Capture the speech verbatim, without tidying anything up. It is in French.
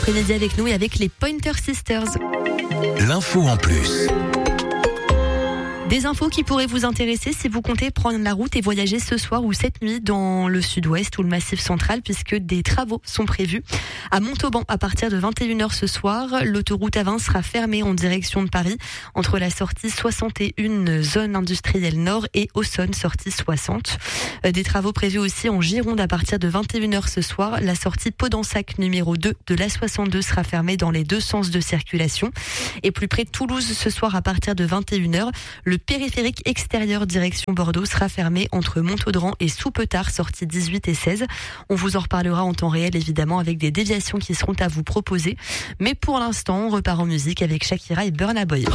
Après-midi avec nous et avec les Pointer Sisters. L'info en plus. Des infos qui pourraient vous intéresser si vous comptez prendre la route et voyager ce soir ou cette nuit dans le sud-ouest ou le massif central, puisque des travaux sont prévus. À Montauban, à partir de vingt et une heures ce soir, l'autoroute A vingt sera fermée en direction de Paris, entre la sortie soixante et une zone industrielle nord et Auxonne, sortie soixante. Des travaux prévus aussi en Gironde à partir de vingt et une heures ce soir. La sortie Podensac numéro deux de l'A soixante-deux sera fermée dans les deux sens de circulation. Et plus près de Toulouse ce soir à partir de vingt et une heures, le périphérique extérieur direction Bordeaux sera fermé entre Montaudran et Soupetard, sortie dix-huit et seize. On vous en reparlera en temps réel évidemment avec des déviations qui seront à vous proposer. Mais pour l'instant, on repart en musique avec Shakira et Burna Boy.